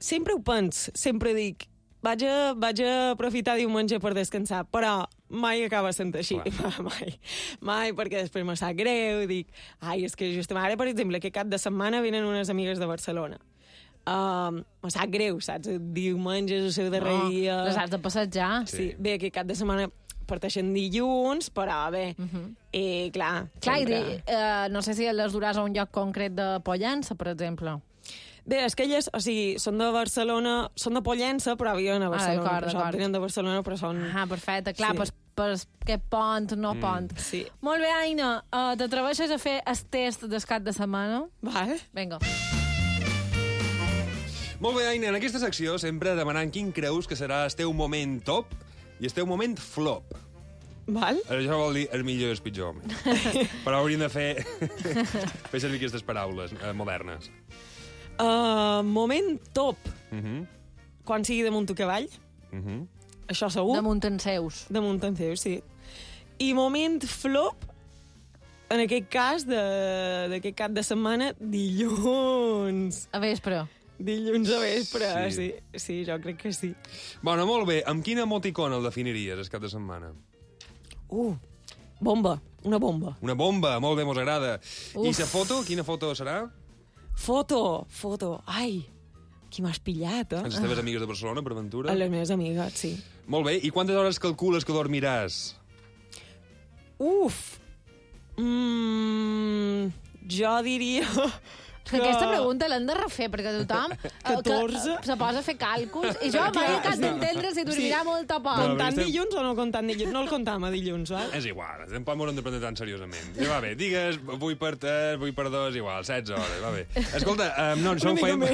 sempre ho penso, sempre dic, vaig a aprofitar diumenge per descansar, però mai acaba sent així. Mai, perquè després me sap greu, dic, és que justament ara, per exemple, aquest cap de setmana venen unes amigues de Barcelona. Me sap greu, saps? Diumenge és el seu darrer dia. Les has de passejar. Sí, bé, aquest cap de setmana parteixen dilluns, però bé, clar, no sé si les duràs a un lloc concret de Pollença, per exemple. Bé, és que elles, o sigui, són de Barcelona, són de Pollença, però viuen a Barcelona. D'acord. Venen de Barcelona, però són... Perfecte, clar, per aquest pont, pont. Sí. Molt bé, Aina, t'atreveixes a fer el test del cap de setmana? Vale. Vinga. Molt bé, Aina, en aquesta secció sempre demanant quin creus que serà el teu moment top i el teu moment flop. Val? Això vol dir el millor i el pitjor. Però hauríem de fer servir aquestes paraules modernes. Moment top. Quan sigui de munt o cavall. Això segur. De Montanceus. De Montanceus, sí. I moment flop, en aquest cas, d'aquest cap de setmana, dilluns. A vespre. Dilluns a vespre, sí, jo crec que sí. Bueno, molt bé. Amb quina emoticon el definiries, el cap de setmana? Bomba. Una bomba. Una bomba, molt bé, mos agrada. I la foto, quina foto serà? Foto. Ai, qui m'has pillat, eh? Les teves amigues de Barcelona, per aventura? A les meves amigues, sí. Molt bé. I quantes hores calcules que dormiràs? Jo diria... Que aquesta pregunta l'hem de refer, perquè tothom 14. se posa a fer càlculs, i jo mai he acabat d'entendre si dormirà molt o poc. Comptant dilluns o no comptant dilluns? No el comptam a dilluns, val? És igual, tampoc m'ho hem de prendre tan seriosament. Ja va bé, digues 8 per 3, 8 per 2, igual, 16 hores, va bé. Escolta, no, això ho fem...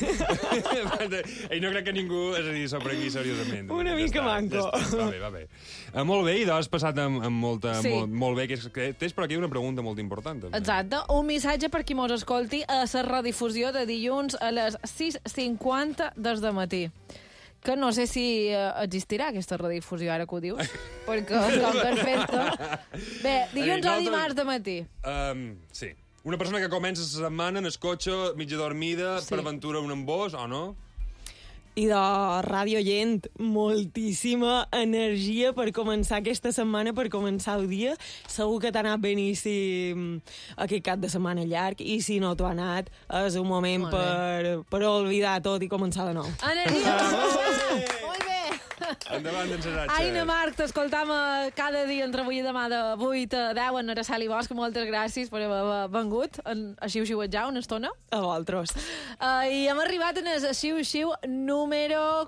I no crec que ningú, és a dir, s'ho prengui seriosament. Una mica manco. Va bé. Molt bé, i has passat amb molta... Molt bé, que tens per aquí una pregunta molt important. Exacte, un missatge per qui mos escolti a la redifusió de dilluns a les 6:50 des de matí. Que no sé si existirà aquesta redifusió, ara que ho dius, perquè com perfecte. Bé, dilluns o dimarts de matí. Sí. Una persona que comença la setmana en el cotxe, mitja dormida, per aventura un embós, o no? I de Ràdio Gent, moltíssima energia per començar aquesta setmana, per començar el dia. Segur que t'ha anat beníssim aquest cap de setmana llarg, i si no t'ho ha anat, és un moment per oblidar tot i començar de nou. Energia! Molt bé! Endavant, encenatge. Aina Marc, t'escoltam cada dia entre avui i demà de 8 a 10 en Araceli Bosch. Moltes gràcies per haver vengut a xiu-xiuetjar una estona. A vosaltres. I hem arribat en el xiu-xiu número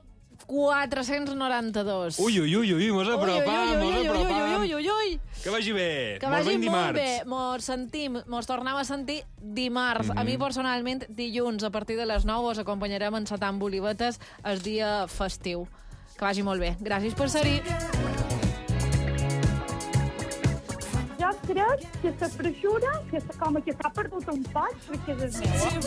492. Ui, mos apropam. Ui. Que vagi bé. Que vagi molt bé. Mos tornem a sentir dimarts. A mi, personalment, dilluns, a partir de les 9, us acompanyarem en Satant Bolivetes el dia festiu. Que vagi molt bé. Gràcies per ser-hi. Jo crec que la freixura, que com que s'ha perdut un poc, perquè és meu.